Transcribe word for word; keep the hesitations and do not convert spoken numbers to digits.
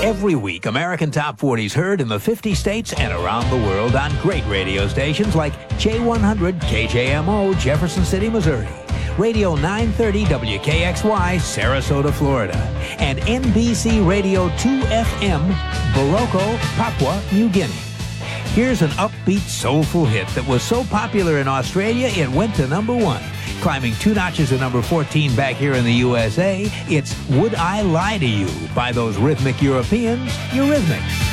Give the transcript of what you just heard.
Every week, American Top forty is heard in the fifty states and around the world on great radio stations like J one hundred, K J M O, Jefferson City, Missouri, Radio nine thirty W K X Y, Sarasota, Florida, and N B C Radio two F M, Boroko, Papua New Guinea. Here's an upbeat, soulful hit that was so popular in Australia it went to number one. Climbing two notches to number fourteen back here in the U S A, it's Would I Lie to You by those rhythmic Europeans, Eurythmics.